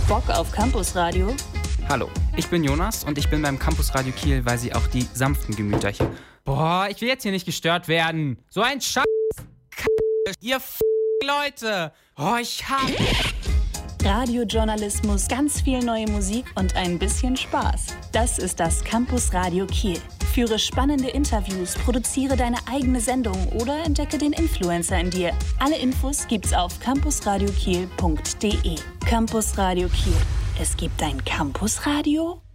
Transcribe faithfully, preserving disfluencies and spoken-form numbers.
Bock auf Campusradio? Hallo, ich bin Jonas und ich bin beim Campusradio Kiel, weil sie auch die sanften Gemüter hier... Boah, ich will jetzt hier nicht gestört werden. So ein Scheiß... Ihr F*** Leute. Oh, ich hab... Radiojournalismus, ganz viel neue Musik und ein bisschen Spaß. Das ist das Campusradio Kiel. Führe spannende Interviews, produziere deine eigene Sendung oder entdecke den Influencer in dir. Alle Infos gibt's auf campusradiokiel punkt de. Campusradio Kiel. Es gibt ein Campusradio?